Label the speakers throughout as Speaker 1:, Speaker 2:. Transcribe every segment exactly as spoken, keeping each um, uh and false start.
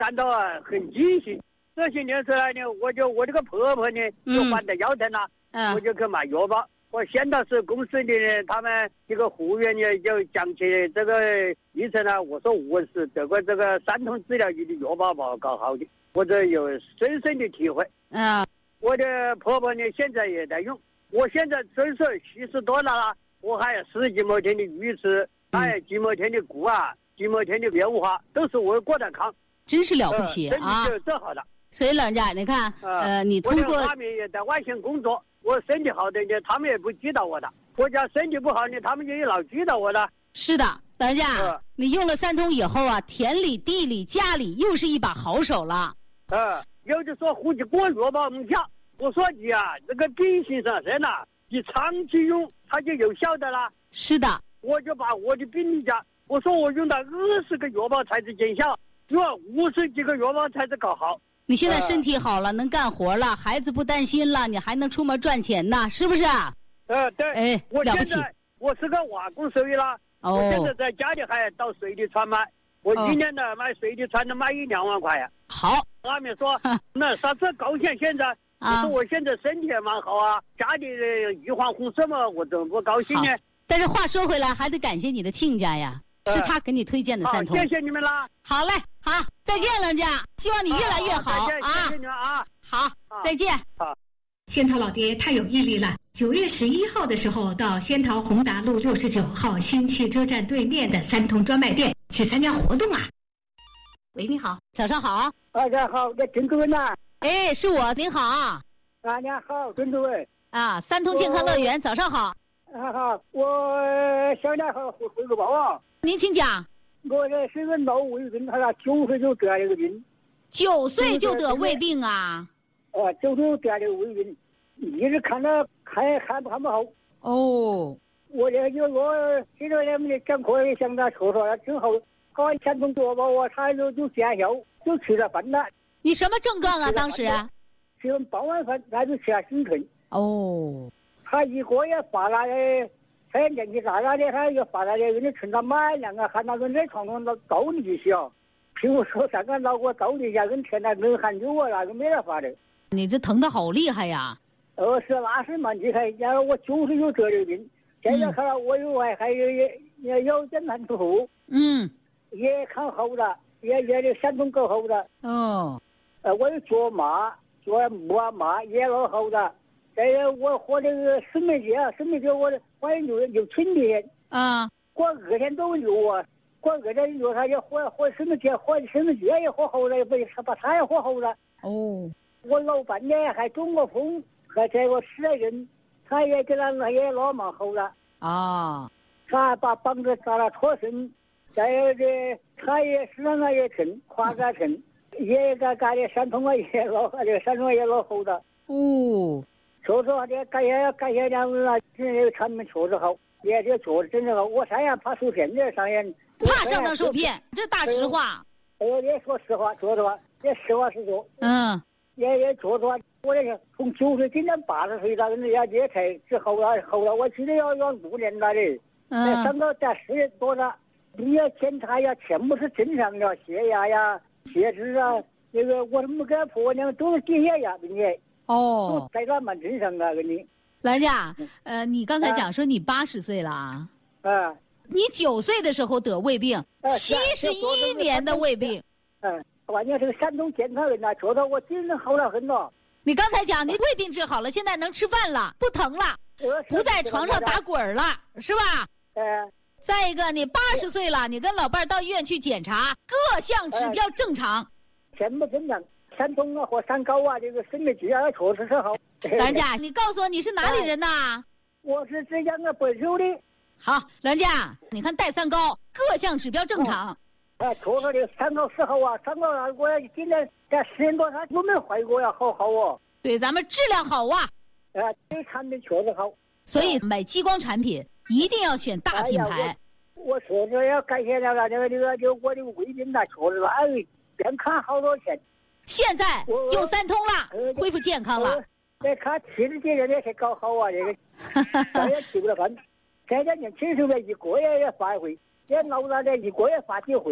Speaker 1: 感到啊很惊喜。这些年出来呢，我就我这个婆婆呢就患得腰疼了，嗯、我就去买药包。我现在是公司里呢，他们这个服务员呢就讲起这个医生呢，我说我是得过这个三通治疗仪的药包报告好的，我这有深深的体会。
Speaker 2: 嗯，
Speaker 1: 我的婆婆呢现在也在用，我现在岁数七十多了啦，我还有十几亩田的鱼吃，还有几亩田的谷啊，几亩田的棉花，都是我过得康，
Speaker 2: 真是了不起啊！
Speaker 1: 身体就这好了。
Speaker 2: 所以老人家，你看，呃，你通过
Speaker 1: 我他们也在外县工作，我身体好的呢，他们也不记到我的；我家身体不好呢，他们也老记到我的。
Speaker 2: 是的，老人家，
Speaker 1: 呃、
Speaker 2: 你用了三通以后啊，田里、地里、家里又是一把好手了。
Speaker 1: 呃，有的说呼吸过药包没下，我说你啊，这个病性上身呐，你长期用它就有效的啦。
Speaker 2: 是的，
Speaker 1: 我就把我的病例讲，我说我用了二十个药包才是见效，用五十几个药包才是搞好。
Speaker 2: 你现在身体好了，呃、能干活了，孩子不担心了，你还能出门赚钱呢，是不是？
Speaker 1: 呃，对。
Speaker 2: 哎，
Speaker 1: 我
Speaker 2: 了不起。
Speaker 1: 我是个瓦工手艺了，
Speaker 2: 哦、
Speaker 1: 我现在在家里还到水泥船卖，我今年呢、哦、卖水泥船能卖一两万块呀。
Speaker 2: 好，
Speaker 1: 他们说那啥子高兴现在？我说我现在身体也蛮好啊，家里一黄红什么，我怎么不高兴呢？
Speaker 2: 但是话说回来，还得感谢你的亲家呀，呃、是他给你推荐的三通。
Speaker 1: 谢谢你们啦。
Speaker 2: 好嘞，好，再见，老人家，希望你越来越好
Speaker 1: 啊！谢谢你们啊！
Speaker 2: 好，再见。
Speaker 1: 好。
Speaker 3: 仙桃老爹太有毅力了。九月十一号的时候，到仙桃宏达路六十九号新汽车站对面的三通专卖店去参加活动啊。喂，你好，
Speaker 2: 早上好。
Speaker 1: 大家好，这郑主任呐。
Speaker 2: 哎，是我，您好。
Speaker 1: 大家好，郑主任。
Speaker 2: 啊，三通健康乐园，早上好。
Speaker 1: 啊好，我小两号汇汇个报啊。
Speaker 2: 您请讲。
Speaker 1: 我这是个脑胃病，他说九岁就得了这个病。
Speaker 2: 九岁就得胃病啊？
Speaker 1: 呃，九岁得了这个胃病，一直看到看看看不好。
Speaker 2: 哦。
Speaker 1: 我这就我现在他们的讲课也向他说说了，之后搞三通药包啊，他就就见效，就吃了饭了。
Speaker 2: 你什么症状啊？当时？
Speaker 1: 吃完傍晚饭，他就吃了心疼。
Speaker 2: 哦。
Speaker 1: 他一个也发了的，他年纪大了的，他也发了的，人家趁他买两个，喊那个在床上到倒立一下，譬如说三个脑壳倒立一下，跟天那跟喊酒啊，那个没得法的。
Speaker 2: 你这疼得好厉害呀！
Speaker 1: 呃，是那是蛮厉害，然后我九岁就得这个病，现在看来我有还还有也也有检查之后，
Speaker 2: 嗯，
Speaker 1: 也看好了，也也得三通搞好了。
Speaker 2: 哦，
Speaker 1: 呃，我有脚麻，脚木啊麻也老好了。再有我喝这个生梅剂啊，生梅剂我我也有有轻点
Speaker 2: 啊，
Speaker 1: 过二天都有啊，过二天有他也喝喝生梅剂，喝生梅剂也喝好了，也不把他也喝好了。
Speaker 2: 哦，
Speaker 1: 我老伴呢还中过风，还在过死人，他也给他也老蛮好了。
Speaker 2: 啊，
Speaker 1: 他把膀子扎了脱身，再有这他也身上也疼，胯子疼，也干干的三通啊也老，这个三通也老好了。
Speaker 2: 哦。
Speaker 1: 说实话，这感谢感谢两位啊，这个产品确实好，也这做的真是好。我三样怕受骗的，上眼
Speaker 2: 怕上当受骗，这大实话。
Speaker 1: 我也说实话，说实话，也实话实说。
Speaker 2: 嗯。
Speaker 1: 也也说实话，我也是从九岁今年八十岁了，人家也才治好了好了。我记得要要六年了的，嗯，长到在四月多了，你要检查呀，全部是正常的，血压呀、血脂啊，那个我们跟婆婆娘都是低血压，并且。
Speaker 2: 哦，
Speaker 1: 在那蛮正常的，跟你
Speaker 2: 老人家，呃，你刚才讲说你八十岁了啊？
Speaker 1: 啊，
Speaker 2: 你九岁的时候得胃病，七十一年的胃病。
Speaker 1: 嗯，关键这个山东健康人呐，觉得我精神好了很多。
Speaker 2: 你刚才讲你胃病治好了，现在能吃饭了，不疼了，不在床上打滚了，是吧？
Speaker 1: 嗯。
Speaker 2: 再一个，你八十岁了，你跟老伴儿到医院去检查，各项指标正常。
Speaker 1: 全部正常。山东啊和山高啊，这个生理局啊确实是好。
Speaker 2: 老人家，你告诉我你是哪里人呐？
Speaker 1: 我是浙江的本州的。
Speaker 2: 好，老人家，你看带三高，各项指标正常。
Speaker 1: 哎，确实的，三高是好啊，三高啊，我今年在十年多，他有没有坏过呀？好好哦。
Speaker 2: 对，咱们质量好啊。
Speaker 1: 啊，这产品确实好。
Speaker 2: 所以买激光产品一定要选大品牌。
Speaker 1: 哎、我确实要感谢那个那个那个，就我的胃病呐，确实是哎，连看好多钱。
Speaker 2: 现在用三通了，恢复健康了。
Speaker 1: 再看七十几人也是搞好啊，这个咱也吃不了饭。现在年轻时候的一个月也发一回，这老了的一个月发几回。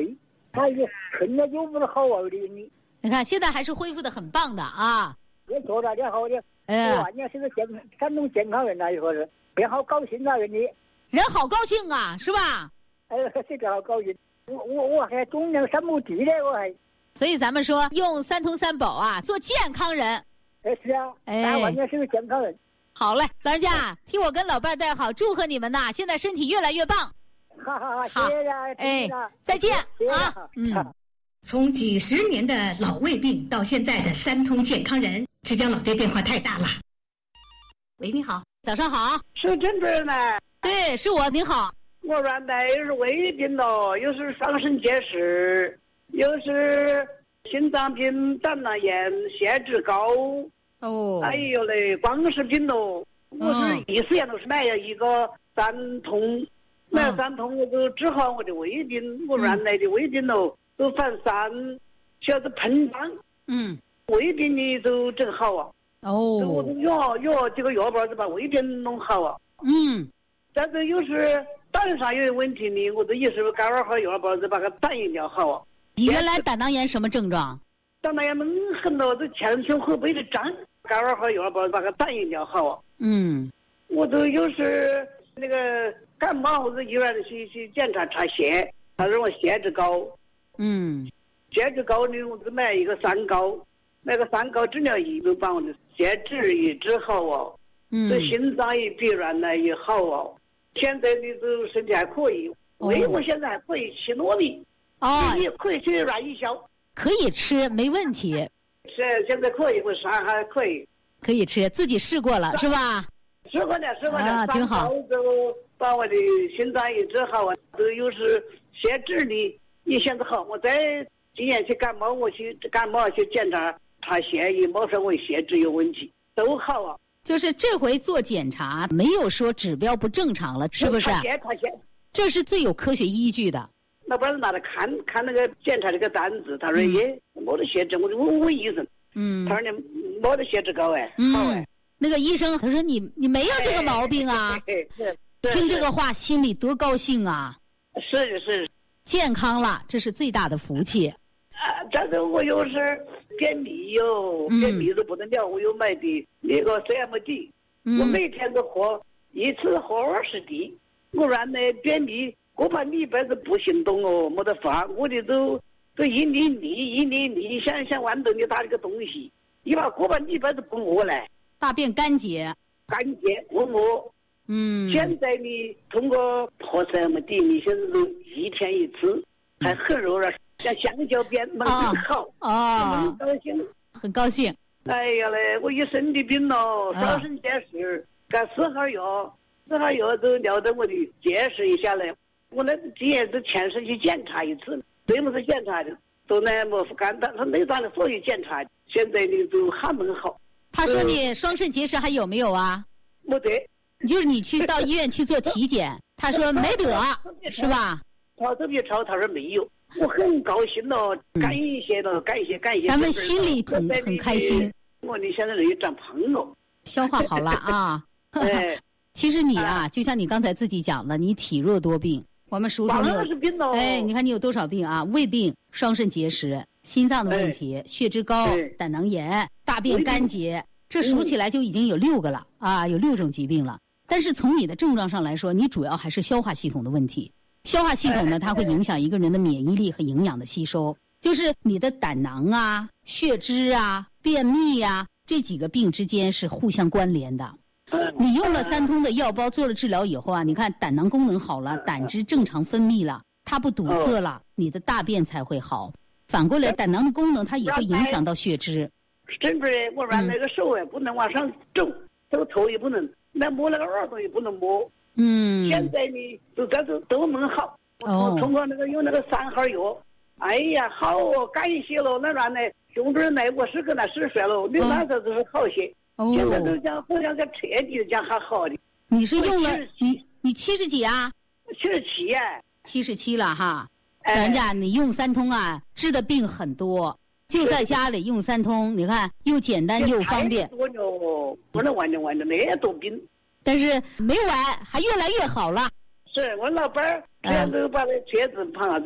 Speaker 1: 他也肯定有不是好玩的你。
Speaker 2: 你看现在还是恢复的很棒的啊。
Speaker 1: 别做了点好的，
Speaker 2: 嗯，
Speaker 1: 哇，你现在健山东健康人呐，以后是别好高兴啊，人家
Speaker 2: 人好高兴啊，是吧？
Speaker 1: 哎，谁别好高兴，我我我还种两三亩地呢，我还。
Speaker 2: 所以咱们说用三通三宝啊，做健康人。
Speaker 1: 哎，是啊，哎，完全是个健康人。
Speaker 2: 好嘞，老人家，替我跟老伴带好，祝贺你们呐！现在身体越来越棒。
Speaker 1: 哈哈哈，谢谢啊，
Speaker 2: 哎，再见啊，嗯。
Speaker 3: 从几十年的老胃病到现在的三通健康人，浙江老爹变化太大了。喂，你好，
Speaker 2: 早上好，
Speaker 1: 是郑主任吗？
Speaker 2: 对，是我，您好。
Speaker 1: 我原来又是胃病咯，又是双肾结石，又是心脏病、胆囊炎、血脂高。
Speaker 2: 哦，
Speaker 1: 哎呦嘞，光是病咯，我是一四年都是买了一个三通，买了三通我就治好我的胃病，我原来的胃病咯。都反三，小子膨胀，
Speaker 2: 嗯，
Speaker 1: 胃病你都整好啊。
Speaker 2: 哦，
Speaker 1: 我都药药几个药包就把胃病弄好啊。
Speaker 2: 嗯，
Speaker 1: 但是又是胆上有问题呢，我都一时干二号药包就把它胆一疗好啊。
Speaker 2: 你原来胆囊炎什么症状？
Speaker 1: 胆囊炎闷很了，这前胸后背的胀，干二号药包把它胆一疗好啊。
Speaker 2: 嗯，
Speaker 1: 我都又是那个感冒或者医院去去检查查血，他说我血脂高。
Speaker 2: 嗯，
Speaker 1: 血脂高呢，我就买一个三高，买个三高治疗仪，就把我的血脂也治好哦。
Speaker 2: 嗯，
Speaker 1: 这心脏也比原来也好哦。现在呢，就身体还可以，胃、哦、我现在还可以吃糯米，
Speaker 2: 哦，
Speaker 1: 也可以吃软一小，
Speaker 2: 可以吃，没问题。
Speaker 1: 是现在可以，我啥还可以，
Speaker 2: 可以吃，自己试过了是吧？
Speaker 1: 试过了，试过了，
Speaker 2: 啊，挺好。
Speaker 1: 就把我的心脏也治好啊，都又是血脂呢。你现在好，我在今年去感冒，我去感冒去检查查血，也没说我血脂有问题，都好啊。
Speaker 2: 就是这回做检查没有说指标不正常了，是不是？
Speaker 1: 查血查血，
Speaker 2: 这是最有科学依据的。
Speaker 1: 那不是拿来看看那个检查这个单子，他说耶，没得血脂，我就问问医生，
Speaker 2: 嗯，
Speaker 1: 他说你没得血脂高哎，
Speaker 2: 嗯、
Speaker 1: 好哎。
Speaker 2: 那个医生他说你你没有这个毛病啊，
Speaker 1: 哎哎、
Speaker 2: 听这个话心里多高兴啊！
Speaker 1: 是是是。
Speaker 2: 健康了，这是最大的福气。
Speaker 1: 啊，但是我又是便秘哟，便秘都不得了，我又买的那个 C M D，、嗯、我每天都喝，一次喝二十滴。我原来便秘，我把礼拜子不行动哦，没得法，我的都都一厘米一厘米，像像豌豆你大这个东西，你把过半礼拜子不饿来，
Speaker 2: 大便干结，
Speaker 1: 干结不饿。
Speaker 2: 嗯，
Speaker 1: 现在你通过喝 C M D， 你现在都一天一次，还很柔软，像香蕉边蛮好，
Speaker 2: 哦，
Speaker 1: 很高兴，
Speaker 2: 很高兴。
Speaker 1: 哎呀嘞，我一身的病咯，少肾结石，干四号药，四号药都疗得我的结石一下来。我那今年是前世去检查一次，对不是检查的，都那没干，但是内脏的所有检查，现在呢都还蛮好。
Speaker 2: 他说你双肾结石还有没有啊？
Speaker 1: 没得。
Speaker 2: 就是你去到医院去做体检，他说没得，是吧？
Speaker 1: 他特别超，他说没有，我很高兴咯，感谢咯，感谢感谢。
Speaker 2: 咱们心里很很开心。
Speaker 1: 我你现在人又长胖了，
Speaker 2: 消化好了啊。
Speaker 1: 哎，
Speaker 2: 其实你啊，就像你刚才自己讲的，你体弱多病。我们数数你有，哎，你看你有多少病啊？胃病、双肾结石、心脏的问题、血脂高、胆囊炎、大便干结，这数起来就已经有六个了啊，有六种疾病了。但是从你的症状上来说，你主要还是消化系统的问题。消化系统呢，它会影响一个人的免疫力和营养的吸收。就是你的胆囊啊、血脂啊、便秘啊这几个病之间是互相关联的。你用了三通的药包，做了治疗以后啊，你看胆囊功能好了，胆汁正常分泌了，它不堵塞了，你的大便才会好。反过来，胆囊的功能它也会影响到血脂。
Speaker 1: 真是我原来那个手也不能往上走，这个头也不能。那摸那个耳朵也不能摸，
Speaker 2: 嗯，
Speaker 1: 现在呢都这都都蛮好。
Speaker 2: 哦，
Speaker 1: 我通过那个用那个三号药，哎呀好哦，感谢了。那然呢，兄弟来我是跟他试说了，你那时都是好些。哦，现在都讲好像在彻底的讲还好的。
Speaker 2: 你是用了你你七十几啊？
Speaker 1: 七十七哎，
Speaker 2: 七十七了哈。老人家，你用三通啊，治的病很多。就在家里用三通，你看又简单又方便。
Speaker 1: 多了，不能完全完全那多病，
Speaker 2: 但是没完，还越来越好了。
Speaker 1: 是我老伴儿，这样都把那车子胖子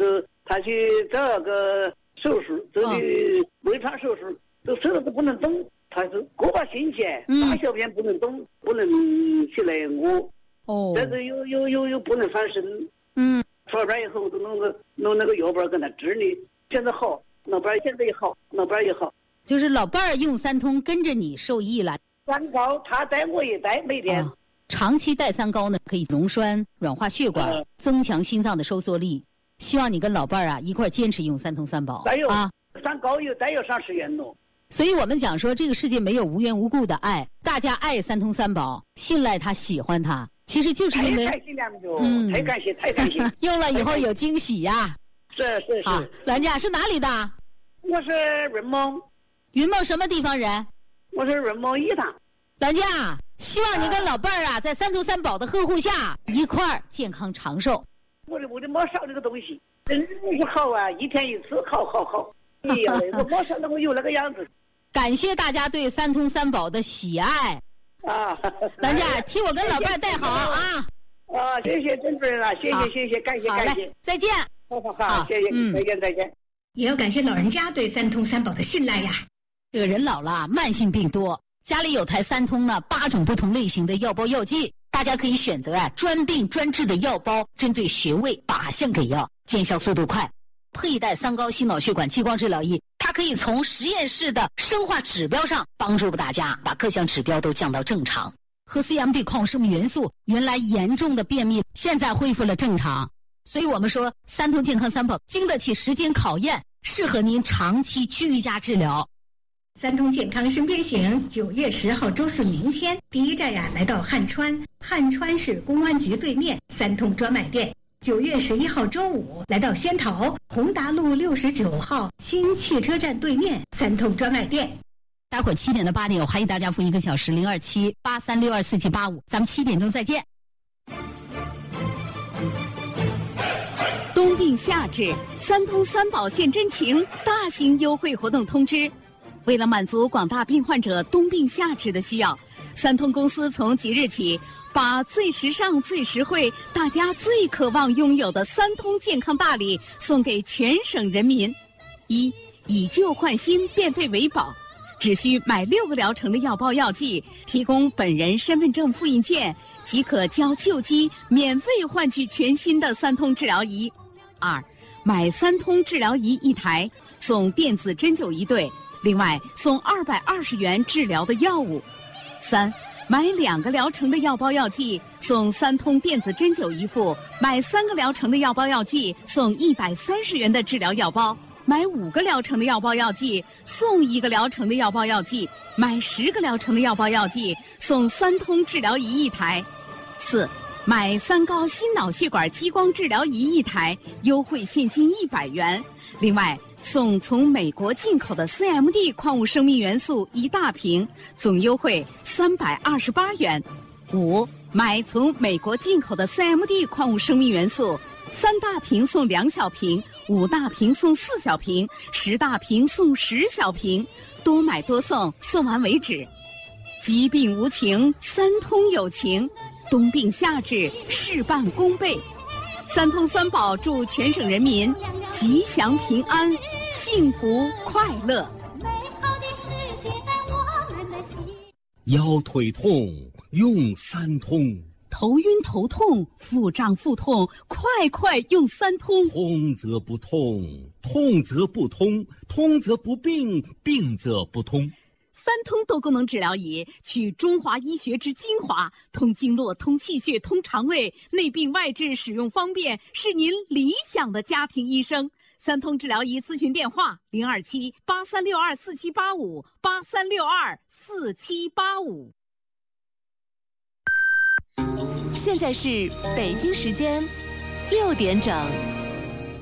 Speaker 1: 他去这个手术，这个胃肠手术，这手都不能动，他是个把新鲜，大小便不能动，不能起来屙。哦，但是又又又又不能翻身。嗯，出来以后都弄个弄那个药包跟他治理，现在好，老伴现在也好，老伴也好。
Speaker 2: 就是老伴儿用三通跟着你受益了。
Speaker 1: 三高他带我也带，每天。哦，
Speaker 2: 长期带三高呢，可以溶栓、软化血管、嗯、增强心脏的收缩力。希望你跟老伴儿啊一块儿坚持用三通三宝。
Speaker 1: 再有啊，三高又再有上十元喽。
Speaker 2: 所以我们讲说，这个世界没有无缘无故的爱，大家爱三通三宝，信赖他，喜欢他，其实就是因为
Speaker 1: 太开心了，嗯，太感谢，太感谢。
Speaker 2: 用了以后有惊喜呀、啊。
Speaker 1: 是是是。
Speaker 2: 好，栾家是哪里的？
Speaker 1: 我是云梦。
Speaker 2: 云梦什么地方人？
Speaker 1: 我是云梦义堂。
Speaker 2: 栾家，希望你跟老伴儿啊，在三通三宝的呵护下，一块儿健康长寿。
Speaker 1: 我的我的没少这个东西，真是好啊！一天一次，好好好。哎呀，我没少那我有那个样子。
Speaker 2: 感谢大家对三通三宝的喜爱
Speaker 1: 啊！
Speaker 2: 栾家，替我跟老伴儿带好啊！
Speaker 1: 啊，谢谢郑主任了，谢谢谢谢，感谢感谢，
Speaker 2: 再见。
Speaker 1: 好好好，谢谢，嗯，再见再见。
Speaker 3: 也要感谢老人家对三通三宝的信赖呀。
Speaker 2: 这个人老了，慢性病多，家里有台三通呢，八种不同类型的药包药剂，大家可以选择啊专病专治的药包，针对穴位靶向给药，见效速度快。佩戴三高心脑血管激光治疗仪，它可以从实验室的生化指标上帮助大家把各项指标都降到正常。和 C M D 矿物生命元素原来严重的便秘，现在恢复了正常。所以我们说三通健康三宝经得起时间考验，适合您长期居家治疗。
Speaker 3: 三通健康身边行，九月十号周四明天第一站呀，来到汉川，汉川市公安局对面三通专卖店。九月十一号周五来到仙桃宏达路六十九号新汽车站对面三通专卖店。
Speaker 2: 待会儿七点到八点，我还给大家付一个小时零二七八三六二四七八五，咱们七点钟再见。
Speaker 4: 冬病夏治，三通三宝现真情，大型优惠活动通知。为了满足广大病患者冬病夏治的需要，三通公司从即日起，把最时尚、最实惠、大家最渴望拥有的三通健康大礼送给全省人民。一、以旧换新，变废为宝，只需买六个疗程的药包药剂，提供本人身份证复印件，即可交旧机，免费换取全新的三通治疗仪。二、买三通治疗仪一台，送电子针灸一对。另外送二百二十元治疗的药物。三、买两个疗程的药包药剂，送三通电子针灸一副；买三个疗程的药包药剂，送一百三十元的治疗药包；买五个疗程的药包药剂，送一个疗程的药包药剂；买十个疗程的药包药剂，送三通治疗仪一台。四、买三高心脑血管激光治疗仪一台，优惠现金一百元。另外送从美国进口的 C M D 矿物生命元素一大瓶，总优惠三百二十八元。五、买从美国进口的 C M D 矿物生命元素，三大瓶送两小瓶，五大瓶送四小瓶，十大瓶送十小瓶，多买多送，送完为止。疾病无情，三通有情，冬病夏治，事半功倍。三通三宝祝全省人民吉祥平安，幸福快乐。美好的世界在我们的心。
Speaker 5: 腰腿痛用三通，
Speaker 4: 头晕头痛腹胀腹痛，快快用三通。
Speaker 5: 通则不痛，痛则不通，通则不病，病则不通。
Speaker 4: 三通多功能治疗仪，取中华医学之精华，通经络、通气血、通肠胃，内病外治，使用方便，是您理想的家庭医生。三通治疗仪咨询电话：零二七八三六二四七八五八三六二四七八五。
Speaker 6: 现在是北京时间六点整。